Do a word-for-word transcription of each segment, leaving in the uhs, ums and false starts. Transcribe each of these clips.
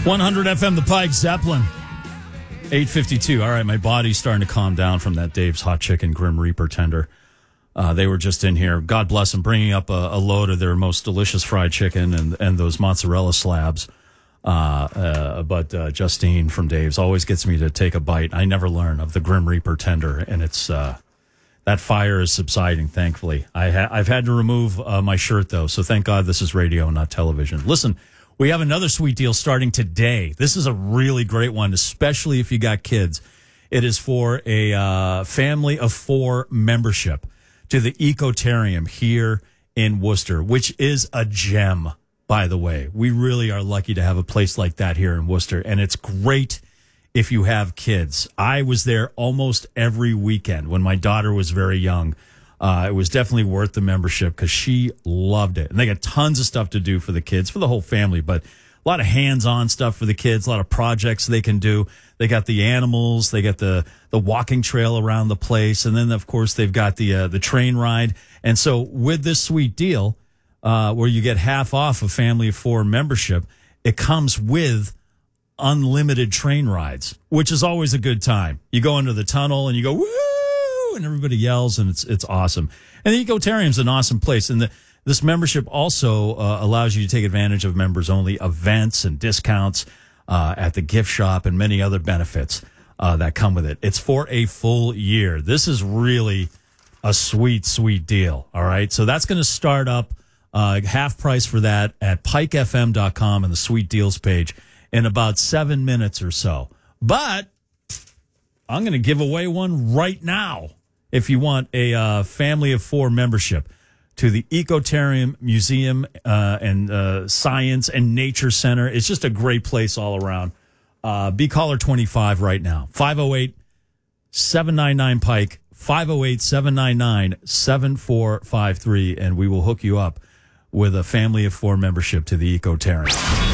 one hundred F M, The Pike, Zeppelin. eight fifty-two. All right, my body's starting to calm down from that Dave's Hot Chicken Grim Reaper tender. Uh, they were just in here, God bless them, bringing up a, a load of their most delicious fried chicken and, and those mozzarella slabs. Uh, uh, but uh, Justine from Dave's always gets me to take a bite. I never learn of the Grim Reaper tender, and it's uh, that fire is subsiding, thankfully. I ha- I've had to remove uh, my shirt, though, so thank God this is radio, not television. Listen, we have another sweet deal starting today. This is a really great one, especially if you got kids. It is for a uh, family of four membership to the Ecotarium here in Worcester, which is a gem, by the way. We really are lucky to have a place like that here in Worcester, and it's great if you have kids. I was there almost every weekend when my daughter was very young. Uh, it was definitely worth the membership because she loved it. And they got tons of stuff to do for the kids, for the whole family, but a lot of hands-on stuff for the kids, a lot of projects they can do. They got the animals, they got the, the walking trail around the place, and then, of course, they've got the uh, the train ride. And so with this sweet deal, uh, where you get half off a family of four membership, it comes with unlimited train rides, which is always a good time. You go into the tunnel and you go, woo! And everybody yells, and it's it's awesome. And the Ecotarium is an awesome place. And the, this membership also uh, allows you to take advantage of members-only events and discounts uh, at the gift shop and many other benefits uh, that come with it. It's for a full year. This is really a sweet, sweet deal, all right? So that's going to start up uh, half price for that at pike f m dot com and the Sweet Deals page in about seven minutes or so. But I'm going to give away one right now. If you want a uh, family of four membership to the Ecotarium Museum uh, and uh, Science and Nature Center. It's just a great place all around. Uh, be caller twenty-five right now. five oh eight, seven nine nine, Pike, five oh eight, seven nine nine, seven four five three, and we will hook you up with a family of four membership to the Ecotarium.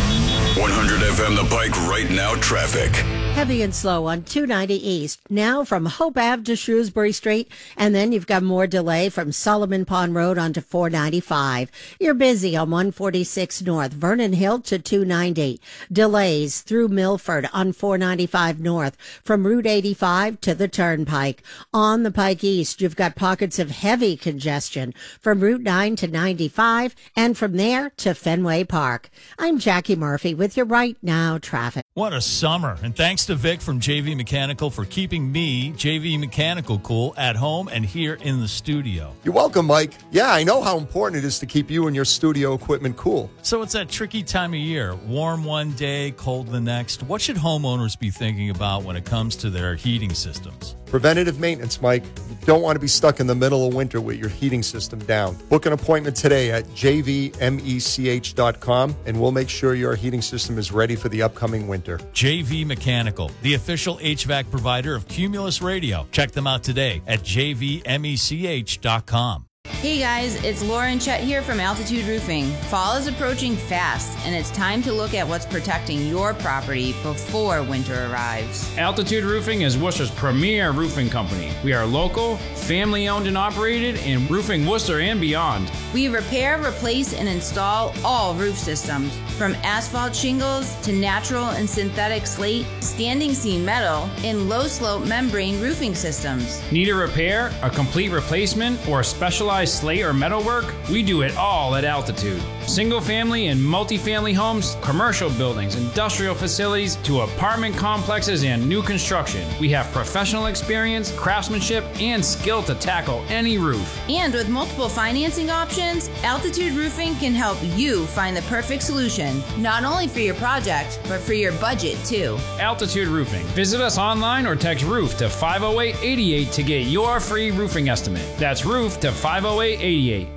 one hundred F M The Pike right now traffic. Heavy and slow on two ninety East, now from Hope Ave to Shrewsbury Street, and then you've got more delay from Solomon Pond Road onto four ninety-five. You're busy on one forty-six North, Vernon Hill to two ninety. Delays through Milford on four ninety-five North, from Route eighty-five to the Turnpike. On the Pike East, you've got pockets of heavy congestion from Route nine to ninety-five, and from there to Fenway Park. I'm Jackie Murphy with your Right Now traffic. What a summer. And thanks to Vic from J V Mechanical for keeping me, J V Mechanical, cool at home and here in the studio. You're welcome, Mike. Yeah, I know how important it is to keep you and your studio equipment cool. So it's that tricky time of year. Warm one day, cold the next. What should homeowners be thinking about when it comes to their heating systems? Preventative maintenance, Mike. You don't want to be stuck in the middle of winter with your heating system down. Book an appointment today at j v mech dot com, and we'll make sure your heating system is ready for the upcoming winter. J V Mechanical, the official H V A C provider of Cumulus Radio. Check them out today at j v mech dot com. Hey guys, it's Lauren Chet here from Altitude Roofing. Fall is approaching fast, and it's time to look at what's protecting your property before winter arrives. Altitude Roofing is Worcester's premier roofing company. We are local, family-owned and operated, and roofing Worcester and beyond. We repair, replace, and install all roof systems, from asphalt shingles to natural and synthetic slate, standing seam metal, and low-slope membrane roofing systems. Need a repair, a complete replacement, or a specialized slate or metalwork? We do it all at Altitude. Single family and multifamily homes, commercial buildings, industrial facilities, to apartment complexes and new construction. We have professional experience, craftsmanship, and skill to tackle any roof. And with multiple financing options, Altitude Roofing can help you find the perfect solution, not only for your project, but for your budget too. Altitude Roofing. Visit us online or text ROOF to five oh eight, eighty-eight to get your free roofing estimate. That's ROOF to five oh eight, eighty-eight.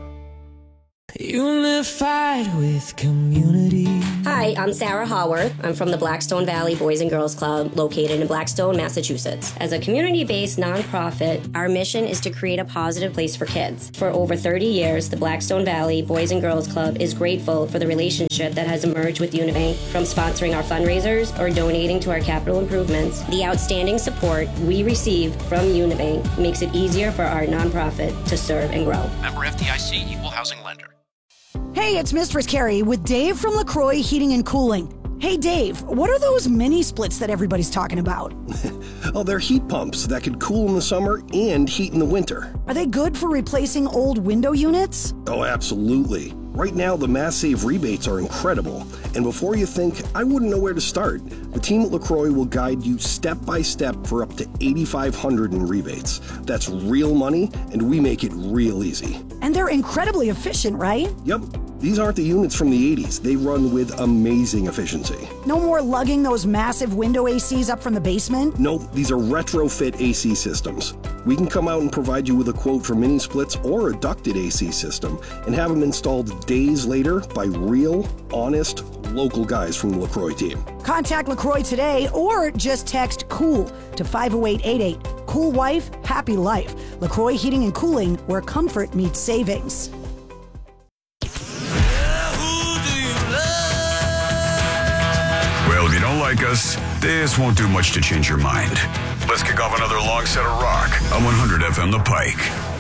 Unified with community. Hi, I'm Sarah Haworth. I'm from the Blackstone Valley Boys and Girls Club, located in Blackstone, Massachusetts. As a community-based nonprofit, our mission is to create a positive place for kids. For over thirty years, the Blackstone Valley Boys and Girls Club is grateful for the relationship that has emerged with Unibank. From sponsoring our fundraisers or donating to our capital improvements, the outstanding support we receive from Unibank makes it easier for our nonprofit to serve and grow. Member F D I C, Equal Housing Lender. Hey, it's Mistress Carrie with Dave from LaCroix Heating and Cooling. Hey, Dave, what are those mini splits that everybody's talking about? Oh, they're heat pumps that could cool in the summer and heat in the winter. Are they good for replacing old window units? Oh, absolutely. Right now, the Mass Save rebates are incredible. And before you think, I wouldn't know where to start, the team at LaCroix will guide you step by step for up to eight thousand five hundred dollars in rebates. That's real money, and we make it real easy. And they're incredibly efficient, right? Yep. These aren't the units from the eighties. They run with amazing efficiency. No more lugging those massive window A Cs up from the basement? Nope, these are retrofit A C systems. We can come out and provide you with a quote for mini splits or a ducted A C system and have them installed days later by real, honest, local guys from the LaCroix team. Contact LaCroix today or just text COOL to five oh eight eight eight. Cool wife, happy life. LaCroix Heating and Cooling, where comfort meets savings. Well, if you don't like us, this won't do much to change your mind. Let's kick off another long set of rock on one hundred F M The Pike.